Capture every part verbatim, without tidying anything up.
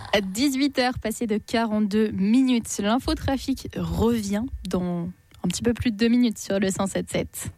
À dix-huit heures, passé de quarante-deux minutes, l'infotrafic revient dans un petit peu plus de deux minutes sur le cent sept sept.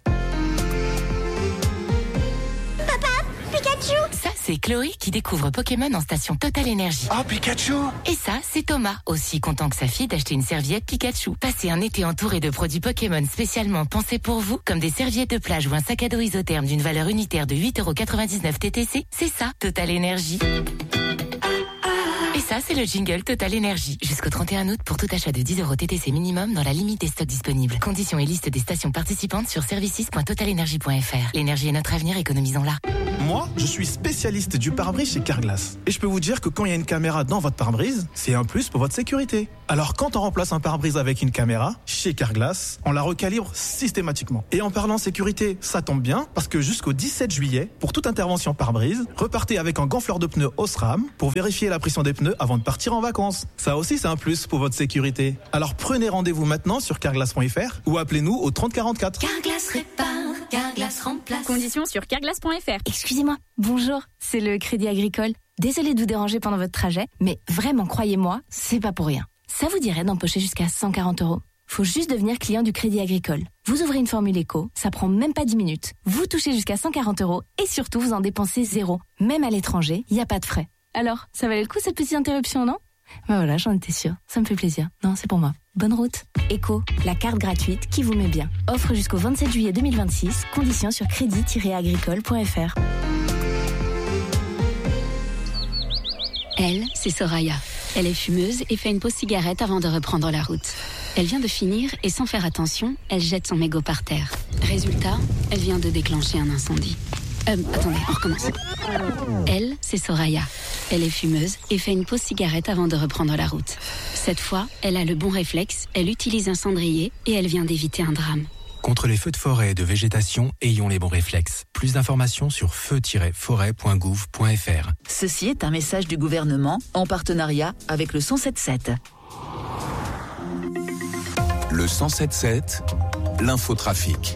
Ça, c'est Chloé qui découvre Pokémon en station Total Énergie. Oh, Pikachu! Et ça, c'est Thomas, aussi content que sa fille d'acheter une serviette Pikachu. Passez un été entouré de produits Pokémon spécialement pensés pour vous, comme des serviettes de plage ou un sac à dos isotherme d'une valeur unitaire de huit euros quatre-vingt-dix-neuf T T C. C'est ça, Total Énergie. Et ça, c'est le jingle Total Énergie. Jusqu'au trente et un août, pour tout achat de dix euros T T C minimum dans la limite des stocks disponibles. Conditions et liste des stations participantes sur services point total énergie point f r. L'énergie est notre avenir, économisons-la. Moi, je suis spécialiste du pare-brise chez Carglass. Et je peux vous dire que quand il y a une caméra dans votre pare-brise, c'est un plus pour votre sécurité. Alors quand on remplace un pare-brise avec une caméra, chez Carglass, on la recalibre systématiquement. Et en parlant sécurité, ça tombe bien, parce que jusqu'au dix-sept juillet, pour toute intervention pare-brise, repartez avec un gonfleur de pneus Osram pour vérifier la pression des pneus avant de partir en vacances. Ça aussi, c'est un plus pour votre sécurité. Alors prenez rendez-vous maintenant sur carglass point f r ou appelez-nous au trente quarante-quatre. Carglass répare, Carglass remplace. Conditions sur carglass point f r. Excusez-moi, bonjour, c'est le Crédit Agricole. Désolée de vous déranger pendant votre trajet, mais vraiment, croyez-moi, c'est pas pour rien. Ça vous dirait d'empocher jusqu'à cent quarante euros? Faut juste devenir client du Crédit Agricole. Vous ouvrez une formule éco, ça prend même pas dix minutes. Vous touchez jusqu'à cent quarante euros et surtout vous en dépensez zéro. Même à l'étranger, il n'y a pas de frais. Alors, ça valait le coup cette petite interruption, non? Ben voilà, j'en étais sûre. Ça me fait plaisir. Non, c'est pour moi. Bonne route. Éco, la carte gratuite qui vous met bien. Offre jusqu'au vingt-sept juillet deux mille vingt-six. Conditions sur crédit tiret agricole point f r. Elle, c'est Soraya. Elle est fumeuse et fait une pause cigarette avant de reprendre la route. Elle vient de finir et sans faire attention, elle jette son mégot par terre. Résultat, elle vient de déclencher un incendie. Euh, attendez, on recommence. Elle, c'est Soraya. Elle est fumeuse et fait une pause cigarette avant de reprendre la route. Cette fois, elle a le bon réflexe, elle utilise un cendrier et elle vient d'éviter un drame. Contre les feux de forêt et de végétation, ayons les bons réflexes. Plus d'informations sur feu tiret forêt point gouv point f r. Ceci est un message du gouvernement en partenariat avec le cent sept sept. Le cent sept sept, l'infotrafic.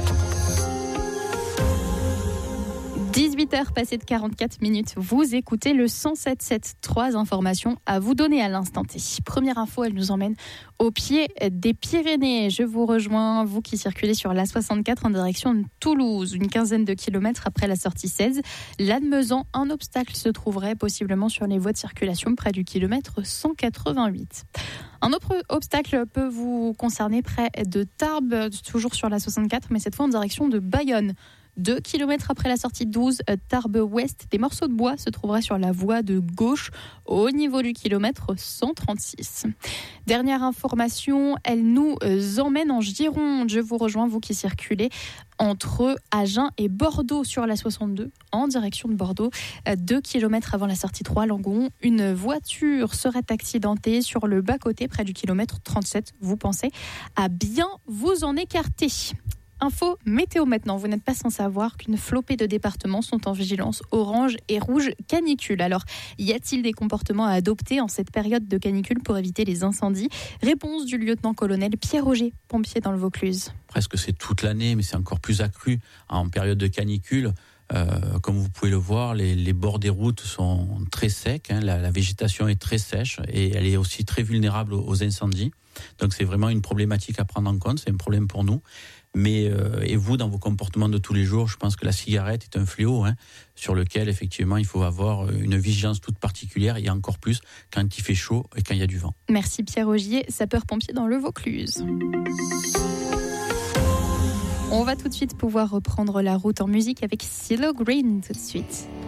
dix-huit heures passées de quarante-quatre minutes, vous écoutez le cent sept sept. Trois informations à vous donner à l'instant T. Première info, elle nous emmène au pied des Pyrénées. Je vous rejoins, vous qui circulez sur l'A soixante-quatre en direction de Toulouse. Une quinzaine de kilomètres après la sortie seize, Lannemezan, un obstacle se trouverait possiblement sur les voies de circulation près du kilomètre cent quatre-vingt-huit. Un autre obstacle peut vous concerner près de Tarbes, toujours sur l'A soixante-quatre, mais cette fois en direction de Bayonne. Deux kilomètres après la sortie douze, Tarbes-Ouest, des morceaux de bois se trouveraient sur la voie de gauche au niveau du kilomètre cent trente-six. Dernière information, elle nous emmène en Gironde. Je vous rejoins, vous qui circulez entre Agen et Bordeaux sur la soixante-deux, en direction de Bordeaux. Deux kilomètres avant la sortie trois, Langon, une voiture serait accidentée sur le bas-côté près du kilomètre trente-sept. Vous pensez à bien vous en écarter. Info météo maintenant, vous n'êtes pas sans savoir qu'une flopée de départements sont en vigilance orange et rouge canicule. Alors, y a-t-il des comportements à adopter en cette période de canicule pour éviter les incendies? Réponse du lieutenant-colonel Pierre Auger, pompier dans le Vaucluse. Presque c'est toute l'année, mais c'est encore plus accru en période de canicule. Euh, comme vous pouvez le voir, les, les bords des routes sont très secs, hein, la, la végétation est très sèche et elle est aussi très vulnérable aux, aux incendies. Donc c'est vraiment une problématique à prendre en compte, c'est un problème pour nous. Mais euh, et vous, dans vos comportements de tous les jours, je pense que la cigarette est un fléau, hein, sur lequel effectivement il faut avoir une vigilance toute particulière, et encore plus quand il fait chaud et quand il y a du vent. Merci Pierre Augier, sapeur-pompier dans le Vaucluse. On va tout de suite pouvoir reprendre la route en musique avec CeeLo Green tout de suite.